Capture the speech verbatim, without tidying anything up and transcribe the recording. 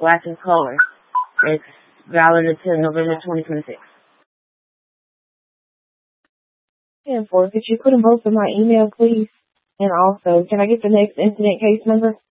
black in color. It's valid until November twenty twenty-six. And four, could you put them both in my email, please? And also, can I get the next incident case number?